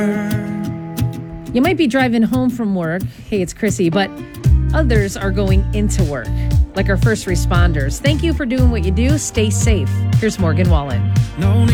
You might be driving home from work. Hey, it's Chrissy, but others are going into work, like our first responders. Thank you for doing what you do. Stay safe. Here's Morgan Wallen. No